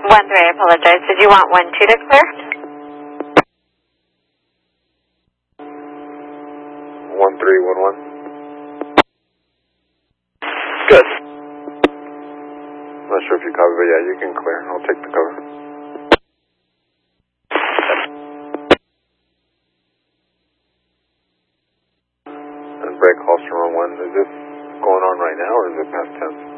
1-3, I apologize. Did you want 1-2 to clear? 1311. Good. Not sure if you copy, but yeah, you can clear. I'll take the cover. And break Holster on 1. Is this going on right now or is it past tense?